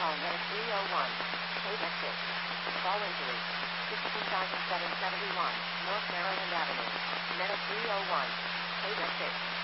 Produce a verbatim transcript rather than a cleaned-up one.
call Medic three oh one. Paid exit. Call injury. sixteen thousand seven hundred seventy-one, North Maryland Avenue. Medic three oh one. Paid exit.